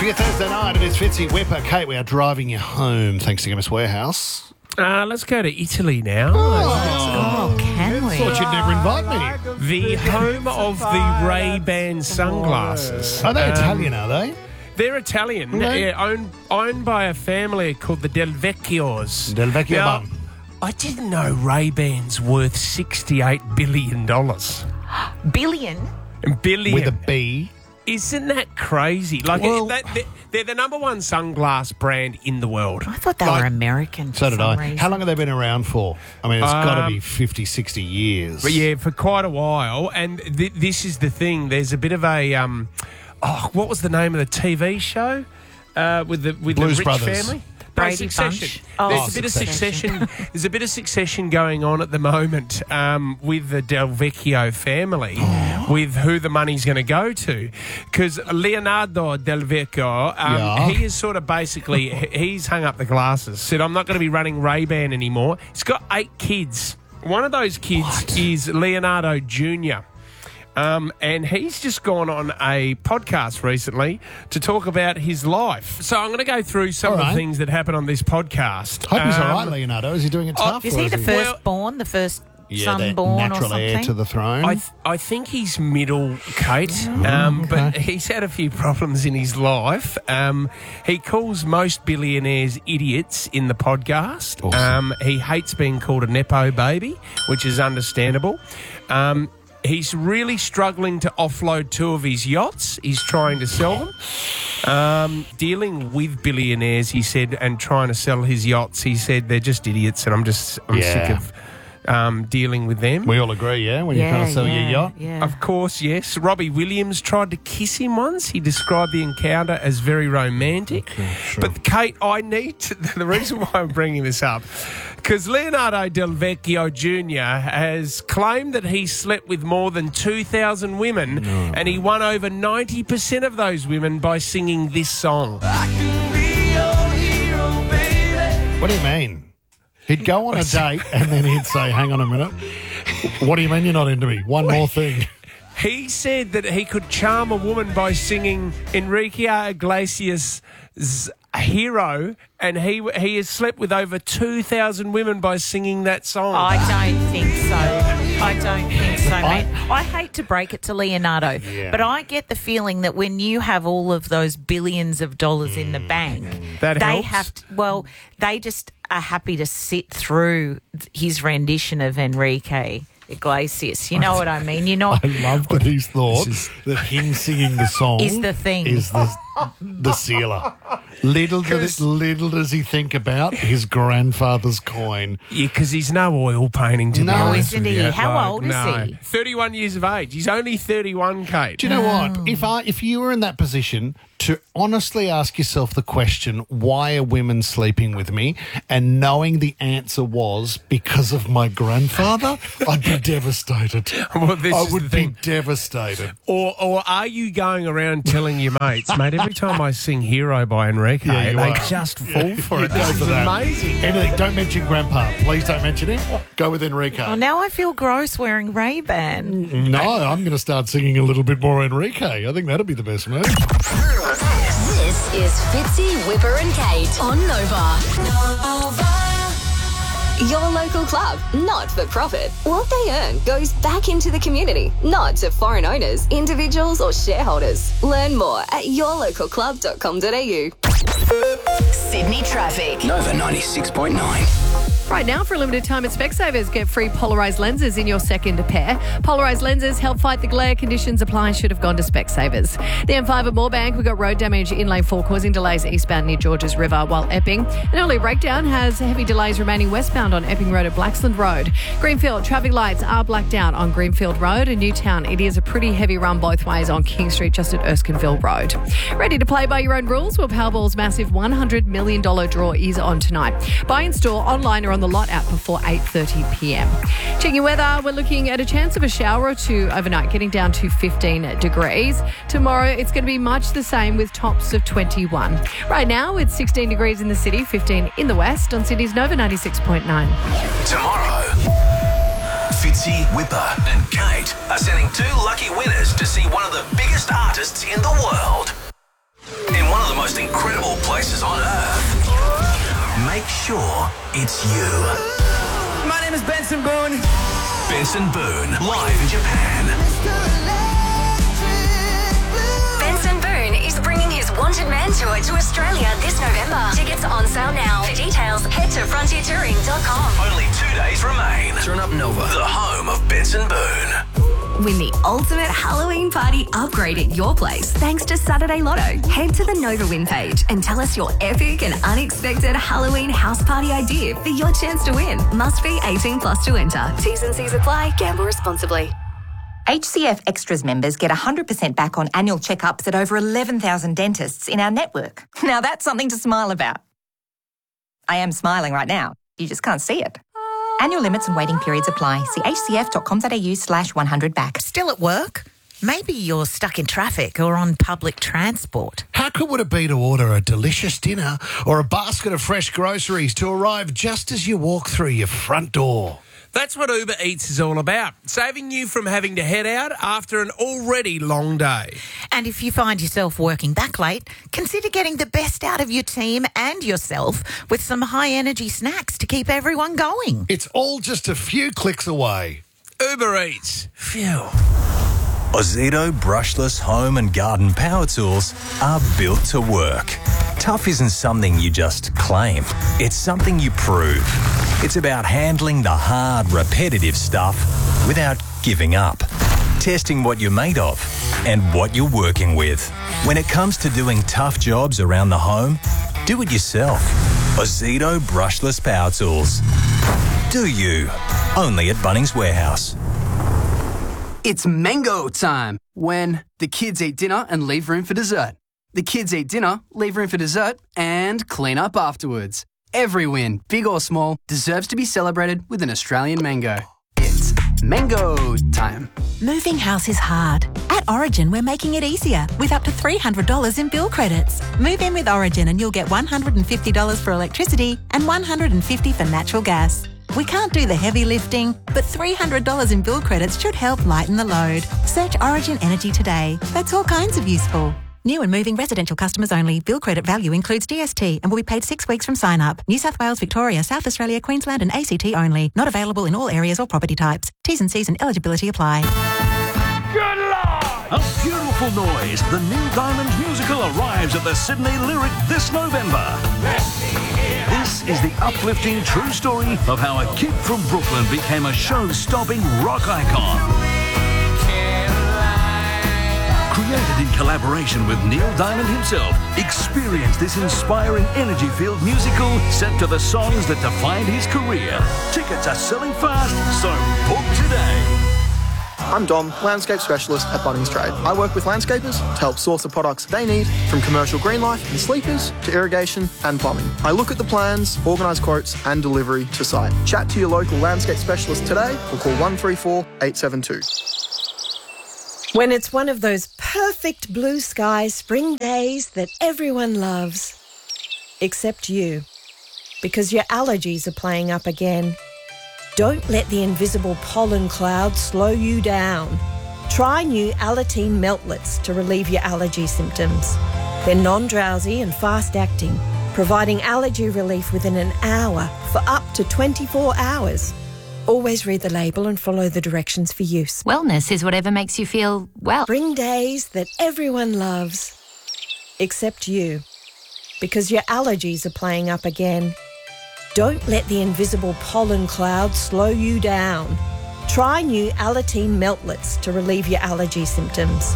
For your Thursday night, it is Fitzy, Whipper, Kate. We are driving you home thanks to Chemist Warehouse. Let's go to Italy now. Oh, can we? Thought you'd never invite me. The home of the Ray-Ban sunglasses. Are they Italian, are they? They're Italian. Okay. Yeah, owned by a family called the Del Vecchios. Del Vecchio Now, bun. I didn't know Ray-Ban's worth $68 billion. Billion? Billion. With a B. Isn't that crazy? Like, Well- they're the number one sunglass brand in the world. I thought they were American. So for did some I. reason. How long have they been around for? I mean, it's got to be 50, 60 years. But yeah, for quite a while. And this is the thing. There's a bit of a... what was the name of the TV show with the Blues rich Brothers. family? Brady Succession. Bunch. Oh, There's a bit of Succession. There's a bit of Succession going on at the moment with the Del Vecchio family, with who the money's going to go to, because Leonardo Del Vecchio, he is sort of basically he's hung up the glasses. Said, "I'm not going to be running Ray-Ban anymore." He's got 8 kids. One of those kids is Leonardo Jr. And he's just gone on a podcast recently to talk about his life. So I'm going to go through some of the things that happened on this podcast. Hope he's all right, Leonardo. Is he doing it tough? Is or he the he- firstborn, the first son born or natural something? heir to the throne? I think he's middle, Kate, but he's had a few problems in his life. He calls most billionaires idiots in the podcast. Awesome. He hates being called a Nepo baby, which is understandable. He's really struggling to offload 2 of his yachts. He's trying to sell them. Dealing with billionaires, he said, and trying to sell his yachts, he said, they're just idiots, and I'm sick of dealing with them. We all agree, yeah? When you're trying to sell your yacht? Yeah. Of course, yes. Robbie Williams tried to kiss him once. He described the encounter as very romantic. But, Kate, I need to... The reason why I'm bringing this up, because Leonardo Del Vecchio Jr. has claimed that he slept with more than 2,000 women, and he won over 90% of those women by singing this song. What do you mean? He'd go on a date and then he'd say, hang on a minute. What do you mean you're not into me? One more thing. He said that he could charm a woman by singing Enrique Iglesias' Hero, and he has slept with over 2,000 women by singing that song. I don't think so. Mate. I hate to break it to Leonardo, but I get the feeling that when you have all of those billions of dollars in the bank, That they helps. have to, well, they just are happy to sit through his rendition of Enrique Iglesias. You know what I mean? You're not... I love that he's thought that him singing the song Is the thing. is the sealer. Little does he think about his grandfather's coin. Yeah, because he's no oil painting to be No, honest isn't with he? you. How old is he? 31 years of age. He's only 31, Kate. Do you know what? If you were in that position to honestly ask yourself the question, why are women sleeping with me? And knowing the answer was because of my grandfather, I'd be devastated. Well, this I is the would be thing. devastated. Or are you going around telling your mates, mate, every time I sing Hero by Enrique, Yeah, you they are. just fall for You it. go This for is that. amazing. Anything, don't mention Grandpa. Please don't mention him. Go with Enrique. Well, now I feel gross wearing Ray-Ban. No, I'm going to start singing a little bit more Enrique. I think that'll be the best move. This is Fitzy, Whipper and Kate on Nova. Your local club, not for profit. What they earn goes back into the community, not to foreign owners, individuals or shareholders. Learn more at yourlocalclub.com.au. Sydney traffic. Nova 96.9. Right now, for a limited time at Specsavers, get free polarised lenses in your second pair. Polarised lenses help fight the glare. Conditions apply. Should have gone to Specsavers. The M5 at Moorebank, we've got road damage in lane 4 causing delays eastbound near Georges River, while Epping. An early breakdown has heavy delays remaining westbound on Epping Road at Blacksland Road. Greenfield, traffic lights are blacked out on Greenfield Road. In Newtown, it is a pretty heavy run both ways on King Street just at Erskineville Road. Ready to play by your own rules? Well, Powerball's massive $100 million draw is on tonight. Buy in store, online or on the lot app before 8:30 p.m. Checking weather, we're looking at a chance of a shower or two overnight, getting down to 15 degrees. Tomorrow, it's going to be much the same with tops of 21. Right now, it's 16 degrees in the city, 15 in the west on Sydney's Nova 96.9. Tomorrow, Fitzy, Whipper and Kate are sending 2 lucky winners to see one of the biggest artists in the world in one of the most incredible places on Earth. Make sure it's you. My name is Benson Boone. Benson Boone, live in Japan. Benson Boone is bringing his Wanted Man tour to Australia this November. Tickets are on sale now. For details, head to frontiertouring.com. Only 2 days remain. Turn up Nova, the home of Benson Boone. Win the ultimate Halloween party upgrade at your place thanks to Saturday Lotto. Head to the Nova Win page and tell us your epic and unexpected Halloween house party idea for your chance to win. Must be 18 plus to enter. T's and C's apply. Gamble responsibly. HCF Extras members get 100% back on annual checkups at over 11,000 dentists in our network. Now that's something to smile about. I am smiling right now. You just can't see it. Annual limits and waiting periods apply. See hcf.com.au/100back. Still at work? Maybe you're stuck in traffic or on public transport. How cool would it be to order a delicious dinner or a basket of fresh groceries to arrive just as you walk through your front door? That's what Uber Eats is all about, saving you from having to head out after an already long day. And if you find yourself working back late, consider getting the best out of your team and yourself with some high-energy snacks to keep everyone going. It's all just a few clicks away. Uber Eats. Phew. Ozito brushless home and garden power tools are built to work. Tough isn't something you just claim. It's something you prove. It's about handling the hard, repetitive stuff without giving up. Testing what you're made of and what you're working with. When it comes to doing tough jobs around the home, do it yourself. Ozito brushless power tools. Do you? Only at Bunnings Warehouse. It's mango time when the kids eat dinner and leave room for dessert. The kids eat dinner, leave room for dessert, and clean up afterwards. Every win, big or small, deserves to be celebrated with an Australian mango. It's mango time. Moving house is hard. At Origin, we're making it easier with up to $300 in bill credits. Move in with Origin and you'll get $150 for electricity and $150 for natural gas. We can't do the heavy lifting, but $300 in bill credits should help lighten the load. Search Origin Energy today. That's all kinds of useful. New and moving residential customers only. Bill credit value includes GST and will be paid 6 weeks from sign up. New South Wales, Victoria, South Australia, Queensland and ACT only. Not available in all areas or property types. T's and C's and eligibility apply. Good Lord! A beautiful noise. The Neil Diamond musical arrives at the Sydney Lyric this November. This is the uplifting true story of how a kid from Brooklyn became a show-stopping rock icon. Created in collaboration with Neil Diamond himself, experience this inspiring energy-filled musical set to the songs that defined his career. Tickets are selling fast, so book today. I'm Dom, landscape specialist at Bunnings Trade. I work with landscapers to help source the products they need, from commercial green life and sleepers to irrigation and plumbing. I look at the plans, organise quotes and delivery to site. Chat to your local landscape specialist today or call 134 872. When it's one of those perfect blue sky spring days that everyone loves. Except you. Because your allergies are playing up again. Don't let the invisible pollen cloud slow you down. Try new Alateen Meltlets to relieve your allergy symptoms. They're non-drowsy and fast-acting, providing allergy relief within an hour for up to 24 hours. Always read the label and follow the directions for use. Wellness is whatever makes you feel well. Spring days that everyone loves. Except you. Because your allergies are playing up again. Don't let the invisible pollen cloud slow you down. Try new Alateen Meltlets to relieve your allergy symptoms.